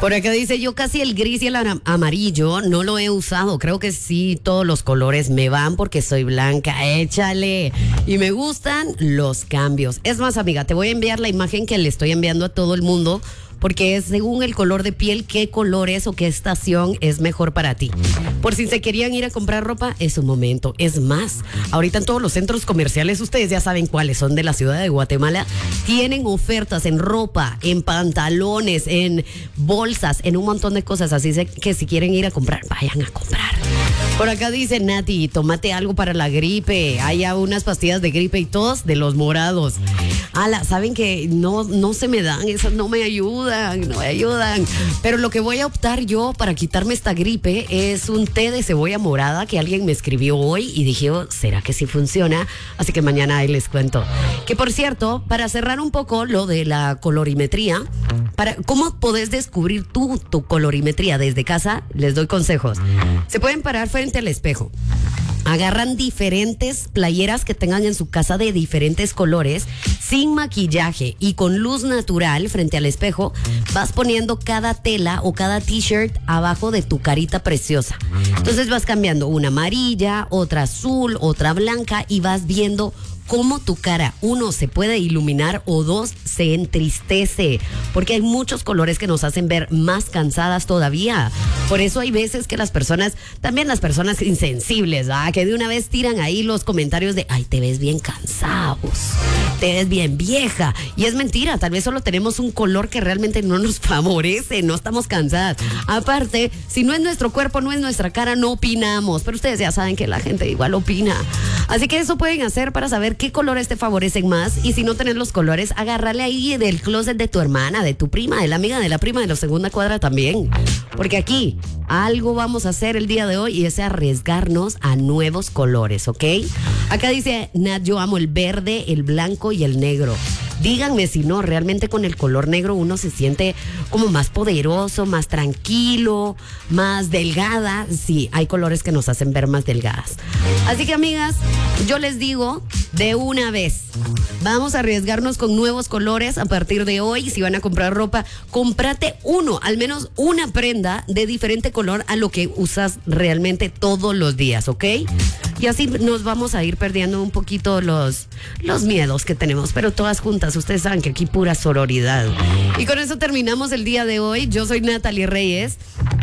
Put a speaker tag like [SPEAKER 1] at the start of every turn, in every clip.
[SPEAKER 1] Por acá dice, yo casi el gris y el amarillo no lo he usado. Creo que sí, todos los colores me van porque soy blanca. Échale. Y me gustan los cambios. Es más, amiga, te voy a enviar la imagen que le estoy enviando a todo el mundo, porque es según el color de piel, qué colores o qué estación es mejor para ti. Por si se querían ir a comprar ropa, es un momento. Es más, ahorita en todos los centros comerciales, ustedes ya saben cuáles son de la ciudad de Guatemala, tienen ofertas en ropa, en pantalones, en bolsas, en un montón de cosas. Así que si quieren ir a comprar, vayan a comprar. Por acá dice Nati, tómate algo para la gripe. Hay unas pastillas de gripe y tos de los morados. Ala, saben que no se me dan, esas no me ayudan. Pero lo que voy a optar yo para quitarme esta gripe es un té de cebolla morada que alguien me escribió hoy y dije, oh, ¿será que sí funciona? Así que mañana ahí les cuento. Que por cierto, para cerrar un poco lo de la colorimetría, ¿cómo podés descubrir tu colorimetría desde casa? Les doy consejos. Se pueden parar frente al espejo. Agarran diferentes playeras que tengan en su casa de diferentes colores, sin maquillaje y con luz natural frente al espejo. Vas poniendo cada tela o cada t-shirt abajo de tu carita preciosa. Entonces vas cambiando una amarilla, otra azul, otra blanca y vas viendo cómo tu cara, uno, se puede iluminar o dos, se entristece, porque hay muchos colores que nos hacen ver más cansadas todavía. Por eso hay veces que las personas, también las personas insensibles, que de una vez tiran ahí los comentarios de, ay, te ves bien cansados, te ves bien vieja. Y es mentira, tal vez solo tenemos un color que realmente no nos favorece, no estamos cansadas. Aparte, si no es nuestro cuerpo, no es nuestra cara, no opinamos. Pero ustedes ya saben que la gente igual opina. Así que eso pueden hacer para saber qué colores te favorecen más. Y si no tenés los colores, agárrale ahí del closet de tu hermana, de tu prima, de la amiga de la prima de la segunda cuadra también. Porque aquí algo vamos a hacer el día de hoy y es arriesgarnos a nuevos colores, ¿ok? Acá dice Nat, yo amo el verde, el blanco y el negro. Díganme si no, realmente con el color negro uno se siente como más poderoso, más tranquilo, más delgada. Sí, hay colores que nos hacen ver más delgadas. Así que, amigas, yo les digo de una vez, vamos a arriesgarnos con nuevos colores a partir de hoy. Si van a comprar ropa, cómprate al menos una prenda de diferente color a lo que usas realmente todos los días, ¿ok? Y así nos vamos a ir perdiendo un poquito los miedos que tenemos, pero todas juntas. Ustedes saben que aquí pura sororidad. Y con eso terminamos el día de hoy. Yo soy Natalie Reyes.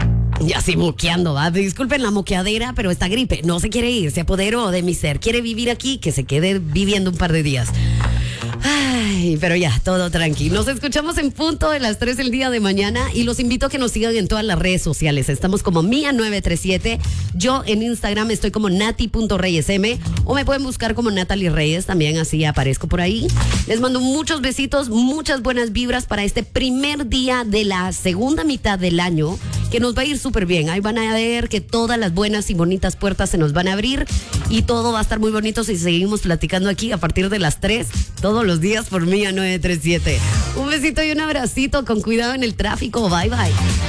[SPEAKER 1] Ya así moqueando, ¿va? Disculpen la moqueadera, pero esta gripe no se quiere ir, se apoderó de mi ser. Quiere vivir aquí, que se quede viviendo un par de días. Ay, pero ya, todo tranquilo. Nos escuchamos en punto de las 3 del día de mañana y los invito a que nos sigan en todas las redes sociales. Estamos como Mía937. Yo en Instagram estoy como nati.reyesm o me pueden buscar como Natalie Reyes, también así aparezco por ahí. Les mando muchos besitos, muchas buenas vibras para este primer día de la segunda mitad del año, que nos va a ir súper bien. Ahí van a ver que todas las buenas y bonitas puertas se nos van a abrir y todo va a estar muy bonito si seguimos platicando aquí a partir de las 3 todos los días por Mía937. Un besito y un abracito, con cuidado en el tráfico. Bye, bye.